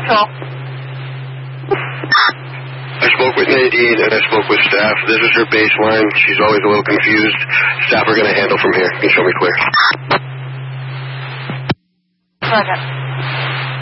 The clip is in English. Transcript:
Central. I spoke with Nadine and I spoke with staff. This is her baseline. She's always a little confused. Staff are going to handle from here. You can show me clear. Roger.